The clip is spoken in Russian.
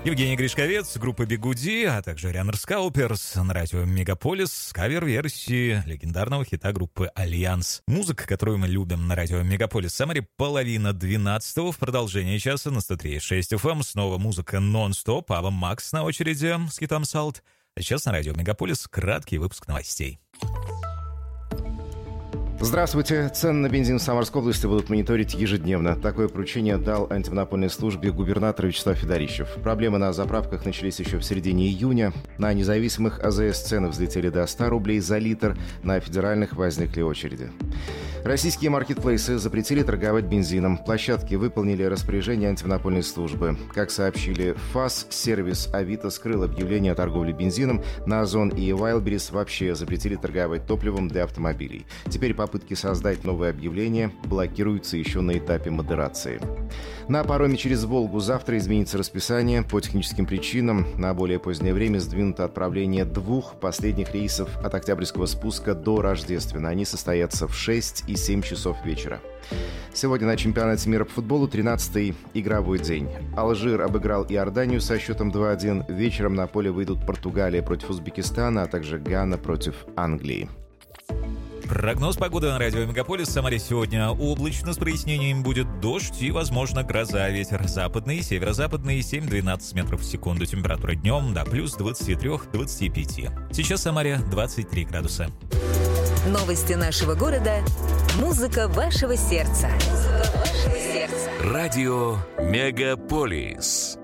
Евгений Гришковец, группа «Бигуди», а также Рианер Скауперс на радио «Мегаполис», кавер-версии легендарного хита группы «Альянс». Музыка, которую мы любим на радио «Мегаполис». Самаре 11:30 в продолжении часа на 103.6 FM. Снова музыка нон-стоп. Ава Макс на очереди с хитом «Салт». А сейчас на радио «Мегаполис» краткий выпуск новостей. Здравствуйте. Цены на бензин в Самарской области будут мониторить ежедневно. Такое поручение дал антимонопольной службе губернатор Вячеслав Федорищев. Проблемы на заправках начались еще в середине июня. На независимых АЗС цены взлетели до 100 рублей за литр, на федеральных возникли очереди. Российские маркетплейсы запретили торговать бензином. Площадки выполнили распоряжение антимонопольной службы. Как сообщили ФАС, сервис Авито скрыл объявление о торговле бензином. На Озон и Wildberries вообще запретили торговать топливом для автомобилей. Теперь попытки создать новые объявления блокируются еще на этапе модерации. На пароме через Волгу завтра изменится расписание. По техническим причинам на более позднее время сдвинуто отправление 2 последних рейсов от Октябрьского спуска до Рождествена. Они состоятся в 6 и 7 часов вечера. Сегодня на чемпионате мира по футболу 13-й игровой день. Алжир обыграл Иорданию со счетом 2-1. Вечером на поле выйдут Португалия против Узбекистана, а также Гана против Англии. Прогноз погоды на радио «Мегаполис». В Самаре сегодня облачно с прояснением, будет дождь и, возможно, гроза. Ветер западный, северо-западный 7-12 метров в секунду. Температура днем до плюс 23-25. Сейчас в Самаре 23 градуса. Новости нашего города. Музыка вашего сердца. Радио «Мегаполис».